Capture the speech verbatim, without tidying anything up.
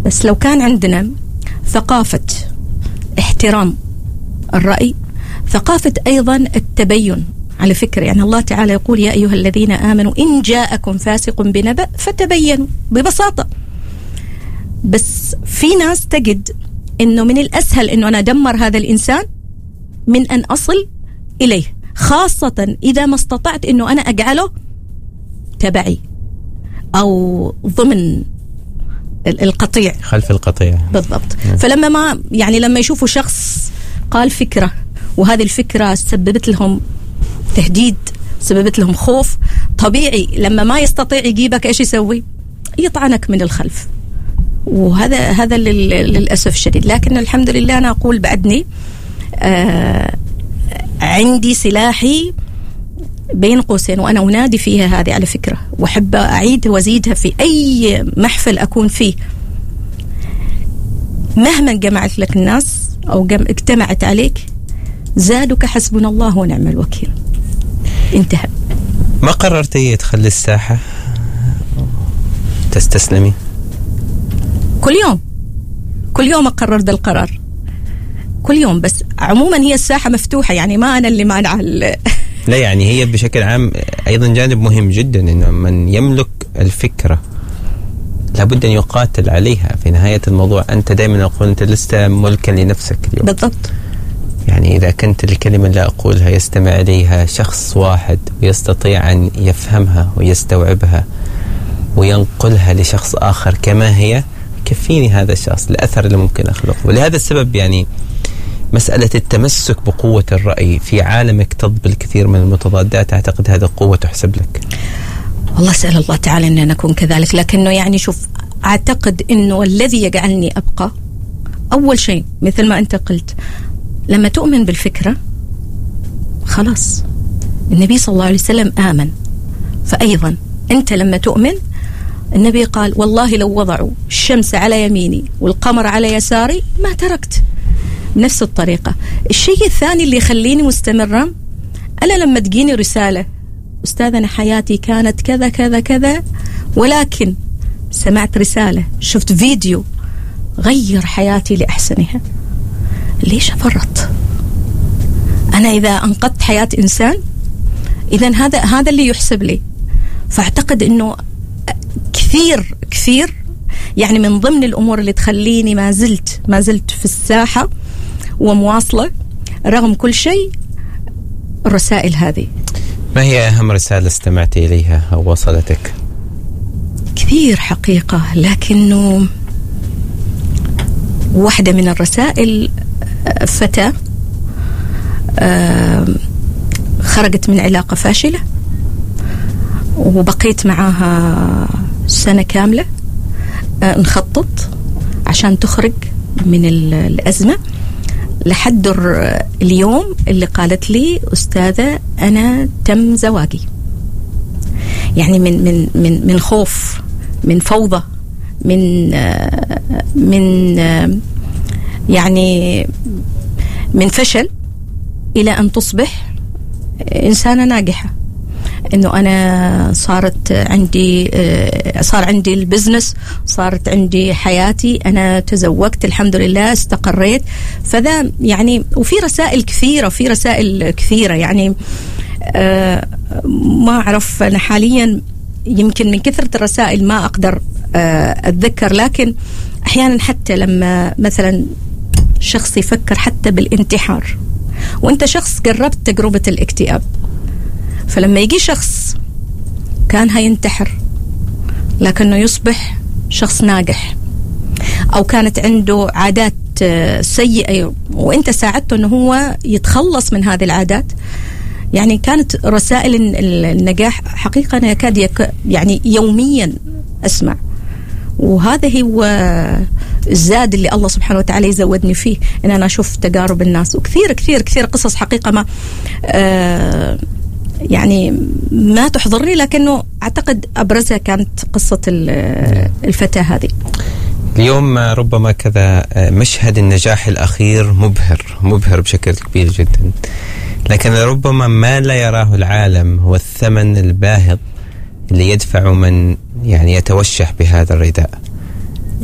بس لو كان عندنا ثقافة احترام الرأي، ثقافة أيضا التبين. على فكرة يعني الله تعالى يقول يا أيها الذين آمنوا إن جاءكم فاسق بنبأ فتبينوا، ببساطة. بس في ناس تجد إنه من الأسهل إنه أنا أدمر هذا الإنسان من أن أصل إليه، خاصة إذا ما استطعت إنه أنا أجعله تبعي أو ضمن القطيع، خلف القطيع بالضبط. فلما ما يعني لما يشوفوا شخص قال فكرة وهذه الفكرة سببت لهم تهديد، سببت لهم خوف، طبيعي لما ما يستطيع يجيبك ايش يسوي؟ يطعنك من الخلف. وهذا هذا للأسف الشديد. لكن الحمد لله أنا أقول بعدني آه عندي سلاحي بين قوسين، وأنا أنادي فيها هذه على فكرة، وأحب أعيد وأزيدها في أي محفل أكون فيه. مهما جمعت لك الناس أو اجتمعت عليك زادك حسبنا الله ونعم الوكيل. انتهى. ما قررتي تخلي الساحة تستسلمي؟ كل يوم كل يوم أقرر ذا القرار كل يوم. بس عموما هي الساحة مفتوحة، يعني ما أنا اللي مانعة. لا يعني هي بشكل عام أيضا جانب مهم جدا، إنه من يملك الفكرة لابد أن يقاتل عليها. في نهاية الموضوع أنت دائما أقول أنت لست ملكا لنفسك اليوم. بالضبط. يعني إذا كنت الكلمة اللي أقولها يستمع إليها شخص واحد ويستطيع أن يفهمها ويستوعبها وينقلها لشخص آخر كما هي، كفيني هذا الشخص الأثر اللي ممكن أخلقه. ولهذا السبب يعني مسألة التمسك بقوة الرأي في عالم يكتظ بالكثير من المتضادات، أعتقد هذا قوة تحسب لك. والله أسأل الله تعالى أن نكون كذلك. لكنه يعني شوف، أعتقد أنه الذي يجعلني أبقى أول شيء مثل ما أنت قلت، لما تؤمن بالفكرة خلاص. النبي صلى الله عليه وسلم آمن، فأيضا أنت لما تؤمن، النبي قال والله لو وضعوا الشمس على يميني والقمر على يساري ما تركت. بنفس الطريقة. الشيء الثاني اللي يخليني مستمرة، أنا لما تجيني رسالة أستاذ أنا حياتي كانت كذا كذا كذا، ولكن سمعت رسالة، شفت فيديو غير حياتي لأحسنها، ليش أفرط؟ أنا إذا أنقذت حياة إنسان إذن هذا هذا اللي يحسب لي. فأعتقد أنه كثير كثير يعني من ضمن الأمور اللي تخليني ما زلت ما زلت في الساحة ومواصلة رغم كل شيء الرسائل هذه. ما هي أهم رسالة استمعتي إليها أو وصلتك؟ كثير حقيقة، لكنه واحدة من الرسائل فتاة خرجت من علاقة فاشلة وبقيت معاها سنة كاملة نخطط عشان تخرج من الأزمة، لحد اليوم اللي قالت لي أستاذة أنا تم زواجي. يعني من من من من خوف، من فوضى، من من يعني من فشل، إلى أن تصبح إنسانة ناجحة. إنه أنا صارت عندي صار عندي البزنس، صارت عندي حياتي، أنا تزوجت الحمد لله، استقريت. فذا يعني، وفي رسائل كثيرة في رسائل كثيرة يعني ما أعرف أنا حاليا، يمكن من كثرة الرسائل ما أقدر أتذكر. لكن أحيانا حتى لما مثلا شخص يفكر حتى بالانتحار، وأنت شخص قربت تجربة الاكتئاب، فلما يجي شخص كان هينتحر لكنه يصبح شخص ناجح، أو كانت عنده عادات سيئة وأنت ساعدته أنه هو يتخلص من هذه العادات، يعني كانت رسائل النجاح حقيقة أنا يكاد يك يعني يوميا أسمع. وهذا هو الزاد اللي الله سبحانه وتعالى يزودني فيه، إن أنا أشوف تجارب الناس، وكثير كثير كثير قصص حقيقة ما آه يعني ما تحضرني، لكنه أعتقد أبرزها كانت قصة الفتاة هذه. اليوم ربما كذا مشهد النجاح الأخير مبهر مبهر بشكل كبير جدا، لكن ربما ما لا يراه العالم هو الثمن الباهظ اللي يدفع من يعني يتوشح بهذا الرداء.